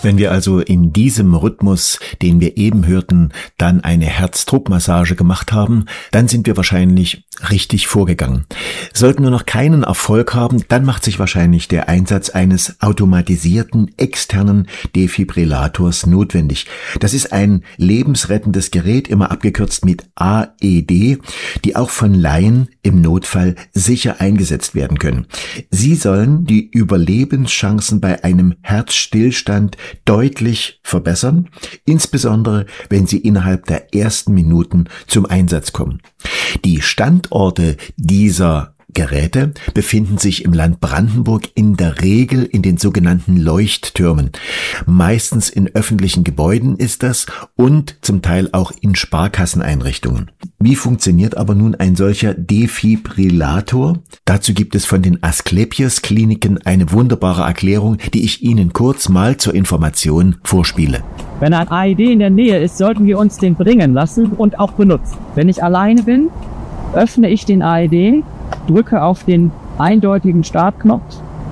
Wenn wir also in diesem Rhythmus, den wir eben hörten, dann eine Herzdruckmassage gemacht haben, dann sind wir wahrscheinlich richtig vorgegangen. Sollten wir noch keinen Erfolg haben, dann macht sich wahrscheinlich der Einsatz eines automatisierten externen Defibrillators notwendig. Das ist ein lebensrettendes Gerät, immer abgekürzt mit AED, die auch von Laien im Notfall sicher eingesetzt werden können. Sie sollen die Überlebenschancen bei einem Herzstillstand deutlich verbessern, insbesondere wenn sie innerhalb der ersten Minuten zum Einsatz kommen. Die Standorte dieser Geräte befinden sich im Land Brandenburg in der Regel in den sogenannten Leuchttürmen. Meistens in öffentlichen Gebäuden ist das und zum Teil auch in Sparkasseneinrichtungen. Wie funktioniert aber nun ein solcher Defibrillator? Dazu gibt es von den Asklepios-Kliniken eine wunderbare Erklärung, die ich Ihnen kurz mal zur Information vorspiele. Wenn ein AED in der Nähe ist, sollten wir uns den bringen lassen und auch benutzen. Wenn ich alleine bin, öffne ich den AED, drücke auf den eindeutigen Startknopf.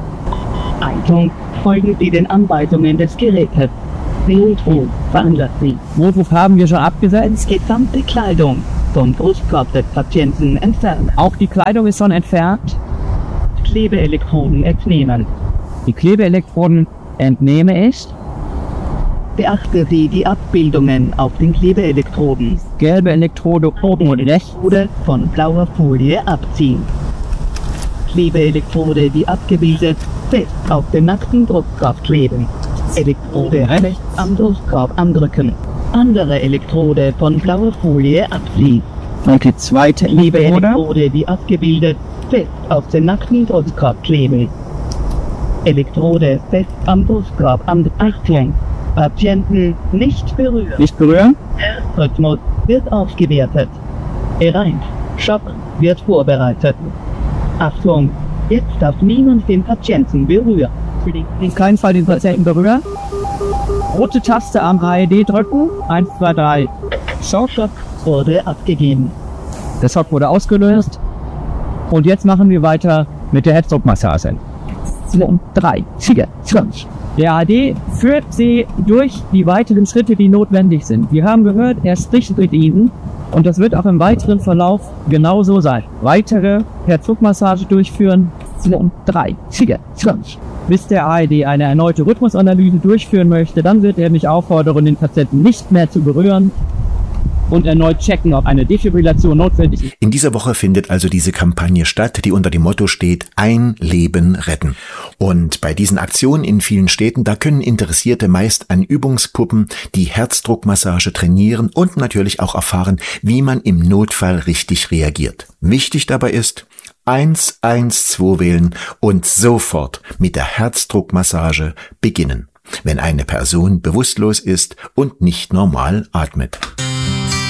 Achtung, folgen Sie den Anweisungen des Gerätes. Notruf veranlasst Sie. Notruf haben wir schon abgesetzt. Gesamte Kleidung vom Brustkorb des Patienten entfernen. Auch die Kleidung ist schon entfernt. Klebeelektroden entnehmen. Die Klebeelektroden entnehme ich. Beachte Sie die Abbildungen auf den Klebeelektroden. Gelbe Elektrode oben und rechts. Oder von blauer Folie abziehen. Klebeelektrode, die abgebildet, fest auf den nackten Brustkorb kleben. Elektrode rechts am Brustkorb andrücken. Andere Elektrode von blauer Folie abziehen. Und die zweite Klebeelektrode, die abgebildet, fest auf den nackten Brustkorb kleben. Elektrode fest am Brustkorb andrücken. Patienten nicht berühren. Nicht berühren? Herzrhythmus wird aufgewertet. Rein. Schock wird vorbereitet. Achtung, jetzt darf niemand den Patienten berühren. In keinem Fall den Patienten berühren. Rote Taste am AED drücken. 1, 2, 3. Schock wurde abgegeben. Der Schock wurde ausgelöst. Und jetzt machen wir weiter mit der Herzdruckmassage. 2, 3, 4, 5. Der AED führt Sie durch die weiteren Schritte, die notwendig sind. Wir haben gehört, er spricht mit Ihnen und das wird auch im weiteren Verlauf genauso sein. Weitere Herzdruckmassage durchführen. 2, 3, 4, 5. Bis der AED eine erneute Rhythmusanalyse durchführen möchte, dann wird er mich auffordern, den Patienten nicht mehr zu berühren und erneut checken, ob eine Defibrillation notwendig ist. In dieser Woche findet also diese Kampagne statt, die unter dem Motto steht, ein Leben retten. Und bei diesen Aktionen in vielen Städten, da können Interessierte meist an Übungspuppen die Herzdruckmassage trainieren und natürlich auch erfahren, wie man im Notfall richtig reagiert. Wichtig dabei ist, 112 wählen und sofort mit der Herzdruckmassage beginnen, wenn eine Person bewusstlos ist und nicht normal atmet.